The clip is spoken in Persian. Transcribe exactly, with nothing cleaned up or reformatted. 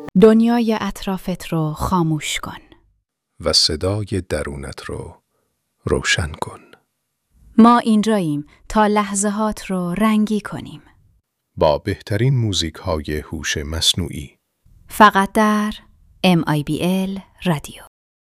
دنیای اطرافت رو خاموش کن و صدای درونت رو روشن کن. ما اینجاییم تا لحظه‌هات رو رنگی کنیم. با بهترین موزیک های هوش مصنوعی. فقط در ام آی بی ال رادیو.